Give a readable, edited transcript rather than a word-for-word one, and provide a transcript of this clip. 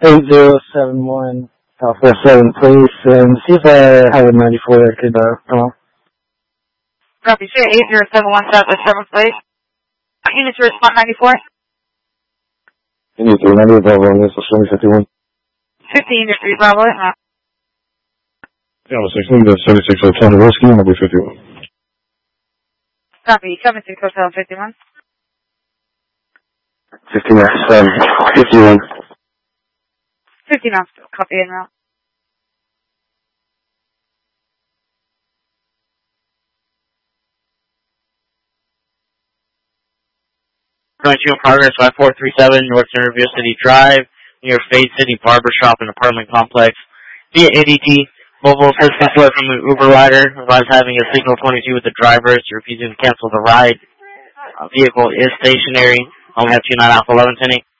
8071 Southwest 7, please, and see if I have a 94 that could come on. Copy, sir. 8071 Southwest 7, please. Units respond 94. Unit 3, 98 Bravo, this is 2051. 50, Unit 3 Bravo. Yeah, 16 to 76 Hotel Whiskey, number 51. Copy, 76 Hotel 51. 15 51. 50 knots, copy in route. Going to in progress, 5437 North Centerville City Drive, near Fade City Barbershop and Apartment Complex. Via ADT, mobile assistance alert from the Uber rider. Advise having a signal 22 with the driver. It's refusing to cancel the ride. Vehicle is stationary. Home have 29 Alpha 11 10